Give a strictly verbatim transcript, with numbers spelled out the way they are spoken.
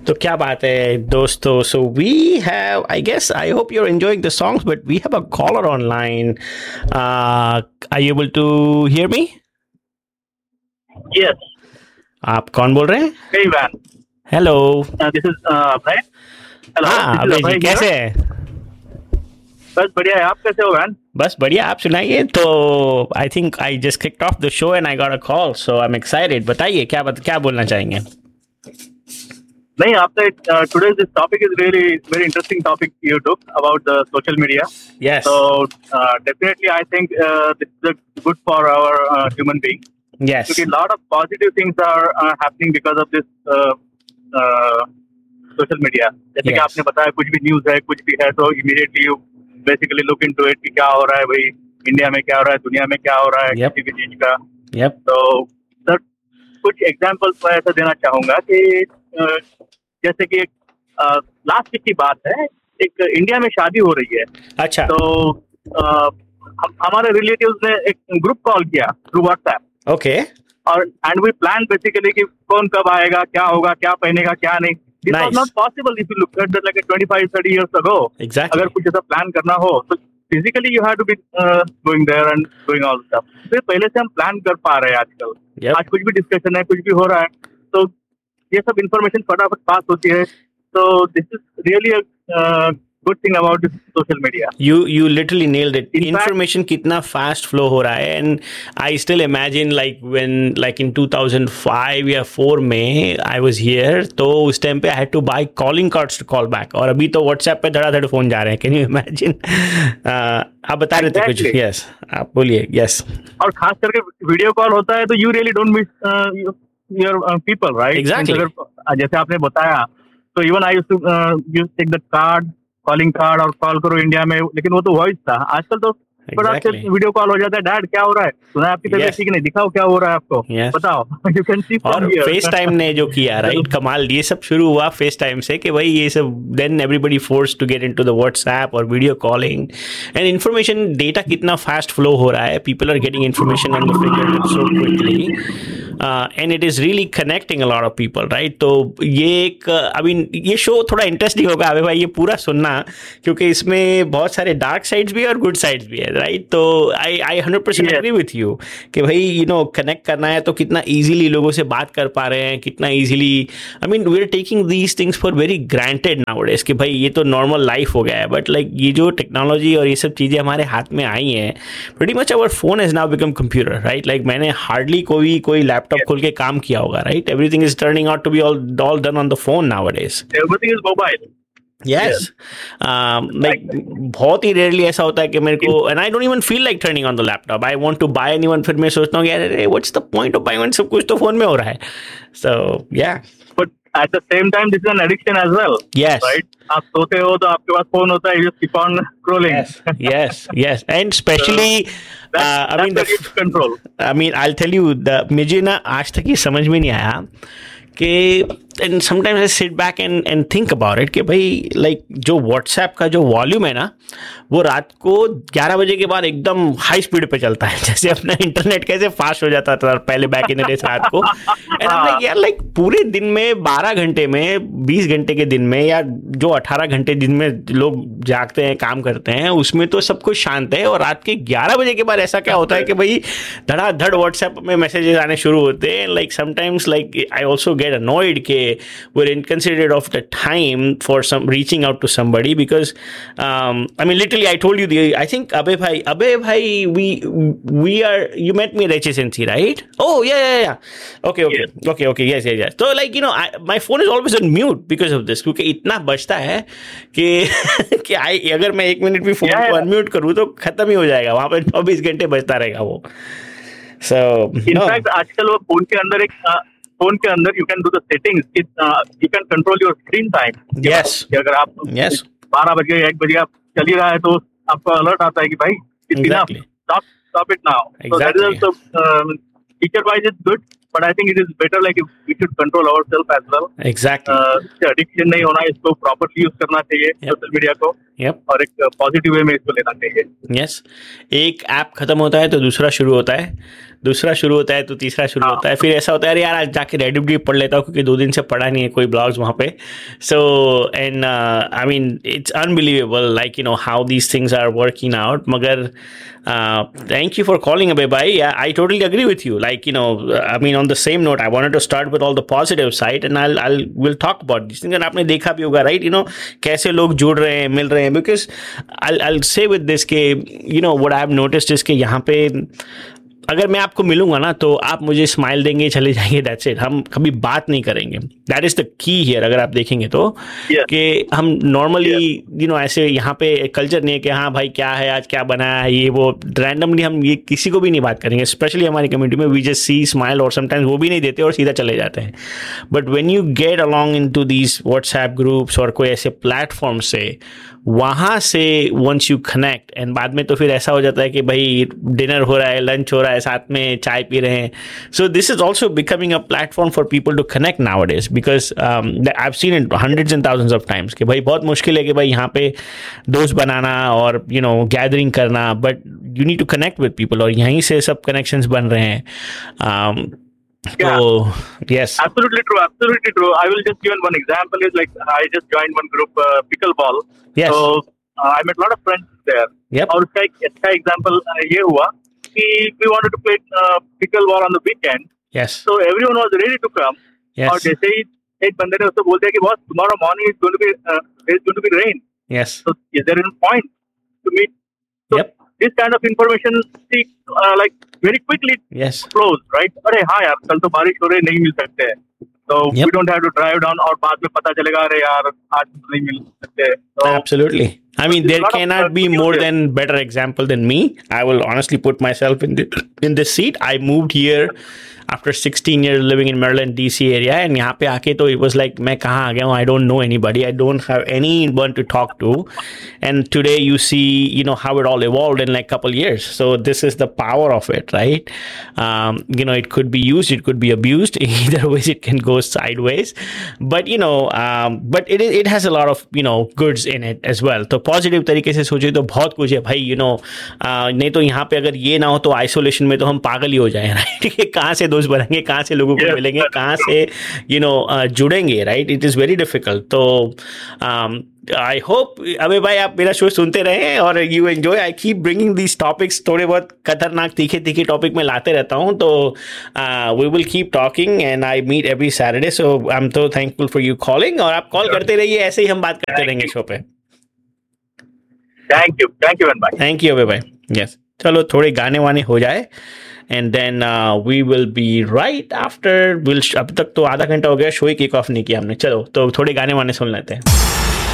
तो क्या बात है दोस्तों. So we have, I guess, I hope you're enjoying the songs, but we have a caller online. Uh, are you able to hear me? Yes. आप कौन बोल रहे हैं? Hey man. Hello. Uh, this is uh, Abhay. Hello. हाँ This is Abhay ji, Abhay कैसे here. हैं? बस बढ़िया है. आप कैसे हो man? बस बढ़िया. आप सुनाइए. तो I think I just kicked off the show and I got a call, so I'm excited. बताइए क्या बत, क्या बोलना चाहेंगे? नहीं, आपने uh, today's this topic is really very interesting topic you took about the social media. Yes. So uh, definitely I think uh, this is a good for our uh, human being. Yes. Because a lot of positive things are uh, happening because of this uh, uh, social media. जैसे कि Yes. आपने बताया कुछ भी news है कुछ भी है तो immediately you basically look into it कि क्या हो रहा है भाई, इंडिया में क्या हो रहा है, दुनिया में क्या हो रहा है, Yep. किसी भी चीज का. Yep. तो सर कुछ एग्जांपल्स मैं ऐसा देना चाहूंगा कि अ, जैसे कि लास्ट वीक की बात है, एक इंडिया में शादी हो रही है. अच्छा. तो अ, हम- हमारे रिलेटिव्स ने एक ग्रुप कॉल किया थ्रू व्हाट्सएप. Okay. और एंड वी प्लान बेसिकली कि कौन कब आएगा, क्या होगा, क्या पहनेगा, क्या नहीं. This was Nice. Not possible if you look at like twenty five thirty years ago. Exactly. अगर कुछ ऐसा प्लान करना हो तो physically you have to be going there and doing all stuff. तो ये पहले से हम प्लान कर पा रहे हैं आजकल. Yep. आज कुछ भी डिस्कशन है, कुछ भी हो रहा है तो ये सब इंफॉर्मेशन फटाफट पास होती है. तो this is really a good thing about this social media. You you literally nailed it. In fact- Information कितना fast flow हो रहा है, and I still imagine like when like in two thousand five या four में I was here, तो उस time पे I had to buy calling cards to call back, और अभी तो WhatsApp पे धड़ाधड़ फोन जा रहे हैं. Can you imagine? uh, आप बता रहे थे कुछ? Exactly. Yes, आप बोलिए. Yes. और खास करके वीडियो कॉल होता है तो you really don't miss your people, right? Exactly. अगर जैसे आपने बताया तो even I used to use take the card, calling card और कॉल करो इंडिया में, लेकिन वो तो वॉइस था. आजकल तो बड़ा Exactly. वीडियो कॉल हो जाता है. डैड क्या हो रहा है, सुना है आपकी तबीयत Yes. ठीक नहीं, दिखाओ क्या हो रहा है आपको, Yes. बताओ. यू कैन सी और फेस टाइम ने जो किया, राइट, कमाल. ये सब शुरू हुआ फेस टाइम से कि भाई ये सब, then everybody force to get into the WhatsApp और video calling and information data कितना फास्ट फ्लो हो रहा है. People are getting information on the finger so quickly and it is really connecting a lot of people, right. तो ये एक I mean ये show थोड़ा इंटरेस्टिंग होगा अबे भाई, ये पूरा सुनना, क्योंकि इसमें बहुत सारे डार्क साइड्स भी है और गुड साइड्स भी है, राइट. तो आई I hundred percent Yes. Agree with you कि भाई यू नो कनेक्ट करना है तो कितना इजीली लोगों से बात कर पा रहे हैं, कितना easily. I mean we are taking these things for very granted nowadays कि भाई ये तो नॉर्मल लाइफ हो गया है. बट लाइक ये जो टेक्नोलॉजी और ये सब चीज़ें हमारे हाथ में आई हैं, pretty much our phone has now become computer, right. Like मैंने हार्डली कोई कोई लैपटॉप खोल के काम किया होगा, right. Everything is turning out to be all all done on the phone nowadays. Everything is mobile. Yes. Um, like बहुत ही rarely ऐसा होता है कि मेरे को, and I don't even feel like turning on the laptop. I want to buy anyone, फिर मैं सोचता हूँ यार अरे what's the point of buying when सब कुछ तो फोन में हो रहा है. So yeah. But at the same time this is an addiction as well. Yes. Right, आप सोते हो तो आपके पास फोन होता है, you keep on scrolling. Yes. Yes. Yes. And especially uh, I mean the control. I mean I'll tell you the मुझे ना आज तक ये समझ में नहीं आया कि and sometimes I sit back and and think about it कि भाई लाइक जो व्हाट्सएप का जो वॉल्यूम है ना, वो रात को ग्यारह बजे के बाद एकदम हाई स्पीड पे चलता है. जैसे अपना इंटरनेट कैसे फास्ट हो जाता था पहले बैक इन द डेज रात को. एंड आई एम लाइक यार लाइक पूरे दिन में बारह घंटे में बीस घंटे के दिन में, या जो अठारह घंटे दिन में लोग जागते हैं काम करते हैं, उसमें तो सब कुछ शांत है. और रात के ग्यारह बजे के बाद ऐसा क्या होता है कि भाई धड़ाधड़ व्हाट्सएप में मैसेजेस आने शुरू होते हैं. Like sometimes like I also get annoyed के we're inconsiderate of the time for some reaching out to somebody because um, I mean literally I told you the I think Abhay bhai Abhay bhai we we are you met me at H S N C, right? Oh yeah yeah yeah okay okay Yes. okay okay yes yes yes. So like you know I, my phone is always on mute because of this, क्योंकि इतना बजता है कि कि I, अगर मैं एक minute भी फोन Yeah, को yeah. अनम्यूट करूँ तो खत्म ही हो जाएगा, वहाँ पे चौबीस घंटे बजता रहेगा वो. So no. इनफैक्ट आजकल वो फोन के अंदर एक फोन के अंदर you can do the settings, you can control your screen time. Yes. अगर आप Yes. बारह बजे एक बजे आप चल ही रहा है तो आपको अलर्ट आता है कि भाई Exactly. Stop stop it now. So that is Exactly. Also feature wise is good, but I think it is better like we should control ourselves as well. Exactly. Addiction नहीं होना, इसको प्रॉपर्ली यूज करना चाहिए Yep. Social media को, Yep. और एक positive way में इसको लेना चाहिए. यस. एक ऐप खत्म होता है तो दूसरा शुरू होता है. दूसरा शुरू होता है तो तीसरा शुरू होता है, फिर ऐसा होता है अरे यार आज जाके रेडिट पढ़ लेता हूँ क्योंकि दो दिन से पढ़ा नहीं है कोई ब्लॉग्स वहाँ पे. So and I mean it's unbelievable like you know how these things are working out. मगर थैंक यू फॉर कॉलिंग अबे भाई. I totally agree with you. Like you know I mean on the same note I wanted to start with all the positive side and I I will talk about this thing. आपने देखा भी होगा right, you know कैसे लोग जुड़ रहे हैं, मिल रहे हैं. बिकॉज आई आई से विद दिस के you know what I have noticed is के यहाँ पे अगर मैं आपको मिलूंगा ना तो आप मुझे स्माइल देंगे चले जाएंगे, दैट्स इट. हम कभी बात नहीं करेंगे. That is the key here. अगर आप देखेंगे तो Yeah. कि हम नॉर्मली यू नो ऐसे यहाँ पे कल्चर नहीं है कि हाँ भाई क्या है आज क्या बना है ये वो रैंडमली हम ये किसी को भी नहीं बात करेंगे. स्पेशली हमारी कम्युनिटी में वी जस्ट सी स्माइल और समटाइम्स वो भी नहीं देते और सीधा चले जाते हैं. But when you get along in to these WhatsApp groups और कोई ऐसे प्लेटफॉर्म से वहाँ से वंस यू कनेक्ट एंड बाद में तो फिर ऐसा हो जाता है कि भाई डिनर हो रहा है, लंच हो रहा है, साथ में चाय पी रहे हैं. So this is also becoming a platform for people to connect now days because I have seen it hundreds and thousands of times कि भाई बहुत मुश्किल है कि भाई यहाँ पे दोस्त बनाना और यू नो गैदरिंग करना, but you need to connect with people और यहीं से सब कनेक्शंस बन रहे हैं. um, Yeah. So, yes. Absolutely true. Absolutely true. I will just give one example. Is like I just joined one group, uh, pickleball. Yes. So uh, I met a lot of friends there. Yep. और उसका एक अच्छा example uh, ये हुआ कि we wanted to play uh, pickleball on the weekend. Yes. So everyone was ready to come. Yes. और जैसे ही एक बंदे ने उसको बोल दिया कि boss tomorrow morning is going to be uh, is going to be rain. Yes. So is there any point to meet? So Yep. this kind of information see, uh, like very quickly Yes. flows, right? अरे हाँ यार कल तो बारिश हो रही नहीं मिल सकते हैं, so Yep. we don't have to drive down और बाद में पता चलेगा अरे यार आज नहीं मिल सकते. So Absolutely. I mean, there's there a lot of, cannot uh, be good more news than better example than me. I will honestly put myself in the, in this seat. I moved here after sixteen years living in Maryland, D C area, and यहाँ पे आके तो it was like मैं कहाँ आ गया हूँ? I don't know anybody. I don't have anyone to talk to. And today you see, you know, how it all evolved in like couple years. So this is the power of it, right? Um, you know, it could be used, it could be abused. Either ways, it can go sideways. But you know, um, but it it has a lot of you know goods in it as well. तो positive तरीके से सोचे तो बहुत कुछ है भाई. You know नहीं तो यहाँ पे अगर ये ना हो तो आइसोलेशन में तो हम पागल ही हो जाए, राइट? कहाँ से दोस्त बनेंगे, कहाँ से लोगों को Yes. मिलेंगे, कहाँ से यू नो जुड़ेंगे, right? It is very difficult. तो आई होप अबे भाई आप मेरा शो सुनते रहे और you enjoy. I keep bringing these topics, थोड़े बहुत खतरनाक तीखे तीखे टॉपिक में लाते रहता हूँ. तो we will keep talking and I meet every Saturday. So I am तो थैंकफुल फॉर यू कॉलिंग और आप कॉल करते रहिए, ऐसे ही हम बात करते रहेंगे शो पे. thank you, thank you, and bye. Thank you अबे भाई. यस, चलो थोड़े गाने वाने हो जाए and then we will be right after. Will अब तक तो आधा घंटा हो गया, शो ही किक ऑफ नहीं किया हमने. चलो तो थोड़े गाने वाने सुन लेते हैं.